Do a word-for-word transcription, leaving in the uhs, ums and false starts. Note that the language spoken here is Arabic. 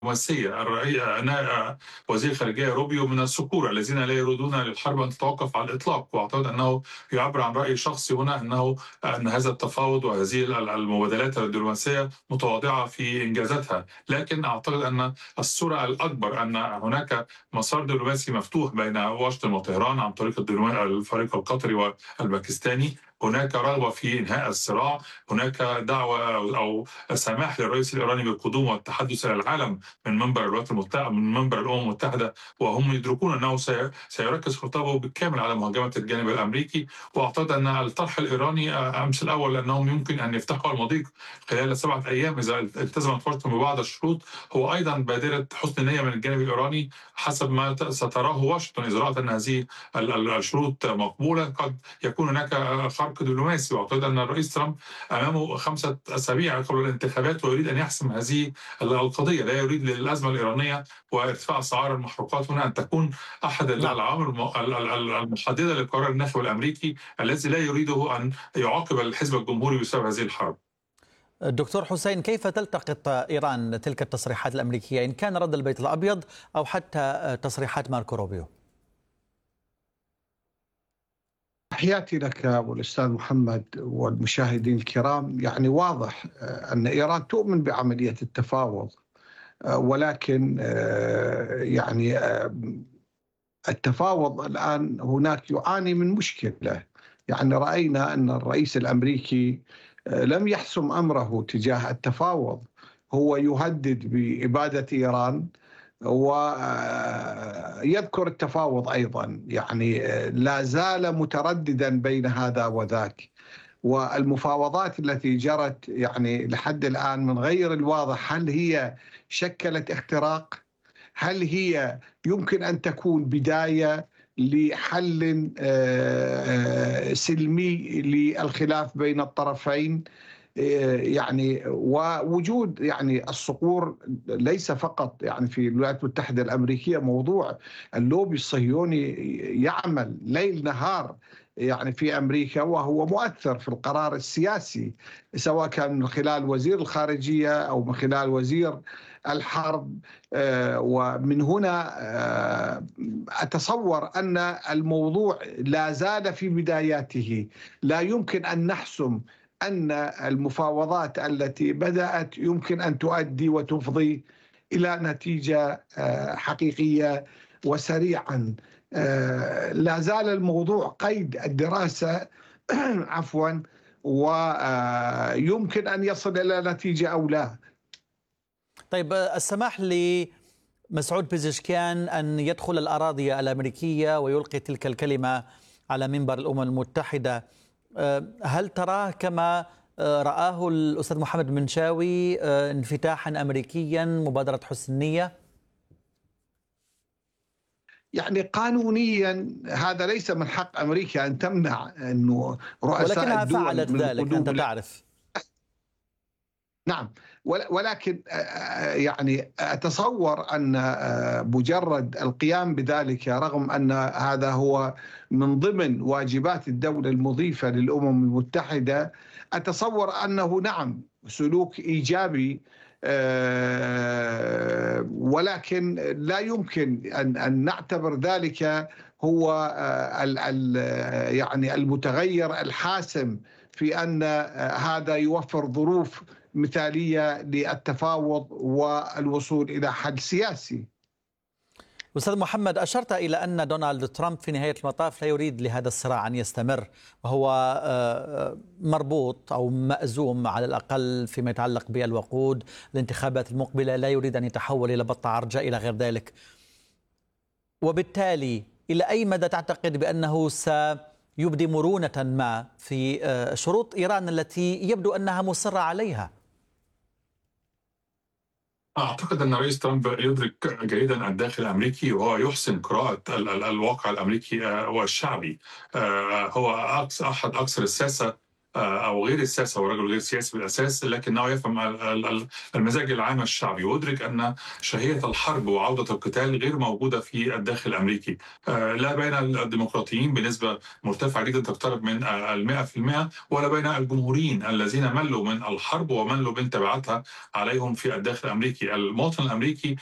الدبلوماسية. الرئي أنا وزير الخارجية روبيو من الصقور الذين لا يريدون للحرب أن تتوقف على الإطلاق، وأعتقد أنه يعبر عن رأي شخصي هنا أنه أن هذا التفاوض وهذه المبادلات الدبلوماسية متواضعة في إنجازاتها، لكن أعتقد أن الصورة الأكبر أن هناك مسار دبلوماسي مفتوح بين واشنطن وطهران عن طريق الفريق القطري والباكستاني. هناك رغبة في إنهاء الصراع، هناك دعوة أو سماح للرئيس الإيراني بالقدوم والتحدث إلى العالم من منبر الولايات المتحدة، من منبر الأمم المتحدة، وهم يدركون أنه سيركز خطابه بالكامل على مهاجمة الجانب الأمريكي. وأعتقد أن الطرح الإيراني أمس الأول أنهم يمكن أن يفتحوا المضيق خلال سبعة أيام إذا التزمت واشنطن ببعض الشروط، هو أيضا بادرة حسن نية من الجانب الإيراني حسب ما ستراه واشنطن. إذا رأت أن هذه الشروط مقبولة قد يكون هناك خرق دبلوماسي. وأعتقد أن الرئيس ترامب أمامه خمسة أسابيع قبل الانتخابات ويريد أن يحسم هذه القضية، لا يريد للأزمة الإيرانية وارتفاع أسعار المحروقات هنا أن تكون أحد نعم. العوامل المحددة للقرار الناخب الأمريكي الذي لا يريده أن يعاقب الحزب الجمهوري بسبب هذه الحرب. دكتور حسين، كيف تلتقط إيران تلك التصريحات الأمريكية، إن كان رد البيت الأبيض أو حتى تصريحات ماركو روبيو؟ تحياتي لك والأستاذ محمد والمشاهدين الكرام. يعني واضح أن إيران تؤمن بعملية التفاوض، ولكن يعني التفاوض الآن هناك يعاني من مشكلة. يعني رأينا أن الرئيس الأمريكي لم يحسم أمره تجاه التفاوض، هو يهدد بإبادة إيران ويذكر التفاوض أيضا، يعني لا زال مترددا بين هذا وذاك. والمفاوضات التي جرت يعني لحد الآن من غير الواضح هل هي شكلت اختراق، هل هي يمكن أن تكون بداية لحل سلمي للخلاف بين الطرفين. يعني ووجود يعني الصقور ليس فقط يعني في الولايات المتحدة الأمريكية، موضوع اللوبي الصهيوني يعمل ليل نهار يعني في أمريكا، وهو مؤثر في القرار السياسي سواء كان من خلال وزير الخارجية أو من خلال وزير الحرب. ومن هنا أتصور أن الموضوع لا زال في بداياته، لا يمكن أن نحسم أن المفاوضات التي بدأت يمكن أن تؤدي وتفضي إلى نتيجة حقيقية وسريعا. لا زال الموضوع قيد الدراسة عفوا، ويمكن أن يصل إلى نتيجة أو لا. طيب، السماح لمسعود بيزشكيان أن يدخل الأراضي الأمريكية ويلقي تلك الكلمة على منبر الأمم المتحدة، هل تراه كما رآه الأستاذ محمد منشاوي انفتاحا أمريكيا، مبادرة حسن نية؟ يعني قانونيا هذا ليس من حق أمريكا أن تمنع أنه رؤساء ولكنها الدول فعلت من ذلك، أنت تعرف. نعم، ولكن يعني أتصور أن مجرد القيام بذلك، رغم أن هذا هو من ضمن واجبات الدولة المضيفة للأمم المتحدة، أتصور أنه نعم سلوك إيجابي، ولكن لا يمكن أن أن نعتبر ذلك هو يعني المتغير الحاسم في أن هذا يوفر ظروف مثالية للتفاوض والوصول إلى حل سياسي. أستاذ محمد، أشرت إلى أن دونالد ترامب في نهاية المطاف لا يريد لهذا الصراع أن يستمر، وهو مربوط أو مأزوم على الأقل فيما يتعلق بالوقود، الانتخابات المقبلة لا يريد أن يتحول إلى بطة عرجة إلى غير ذلك. وبالتالي إلى أي مدى تعتقد بأنه سيبدي مرونة ما في شروط إيران التي يبدو أنها مصرة عليها؟ أعتقد أن رئيس ترامب يدرك جيدا الداخل الأمريكي، وهو يحسن قراءة الواقع الأمريكي والشعبي. هو أحد أكثر الساسة أو غير السياسة، هو رجل غير سياسي بالأساس، لكنه يفهم المزاج العام الشعبي، ويدرك أن شهية الحرب وعودة القتال غير موجودة في الداخل الأمريكي، لا بين الديمقراطيين بنسبة مرتفعة جدا تقترب من المئة في المئة، ولا بين الجمهوريين الذين ملوا من الحرب وملوا من تبعاتها عليهم في الداخل الأمريكي. المواطن الأمريكي